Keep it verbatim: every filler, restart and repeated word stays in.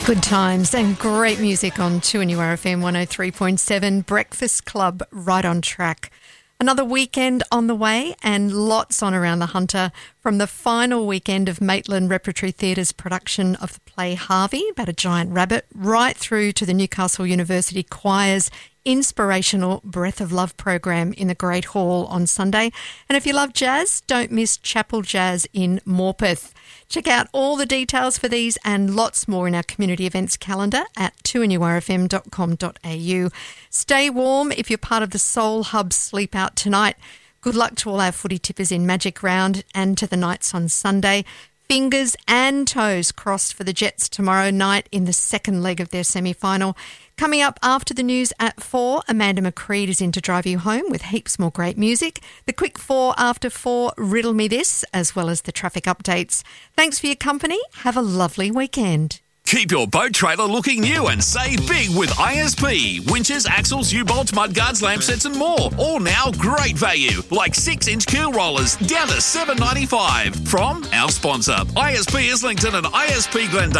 Good times and great music on two N U R F M one oh three point seven. Breakfast Club right on track. Another weekend on the way and lots on around the Hunter, from the final weekend of Maitland Repertory Theatre's production of the play Harvey, about a giant rabbit, right through to the Newcastle University Choir's inspirational Breath of Love program in the Great Hall on Sunday. And if you love jazz, don't miss Chapel Jazz in Morpeth. Check out all the details for these and lots more in our community events calendar at two N U R F M dot com dot a u. Stay warm if you're part of the Soul Hub Sleep Out tonight. Good luck to all our footy tippers in Magic Round and to the Knights on Sunday. Fingers and toes crossed for the Jets tomorrow night in the second leg of their semi-final. Coming up after the news at four, Amanda McCreed is in to drive you home with heaps more great music. The quick four after four, Riddle Me This, as well as the traffic updates. Thanks for your company. Have a lovely weekend. Keep your boat trailer looking new and save big with I S P. Winches, axles, U-bolts, mudguards, lamp sets and more. All now great value, like six inch keel rollers down to seven dollars ninety-five. From our sponsor, I S P Islington and I S P Glendale.